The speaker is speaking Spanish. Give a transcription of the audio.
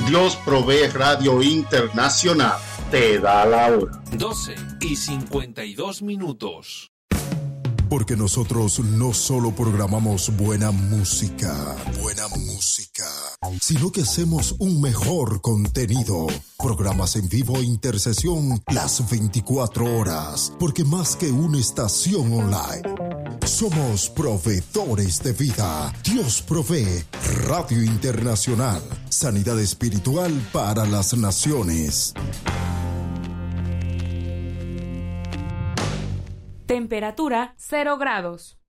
Dios Provee Radio Internacional te da la hora. 12:52. Porque nosotros no solo programamos buena música, sino que hacemos un mejor contenido. Programas en vivo e intercesión las 24 horas. Porque más que una estación online, somos proveedores de vida. Dios Provee Radio Internacional. Sanidad espiritual para las naciones. Temperatura 0 grados.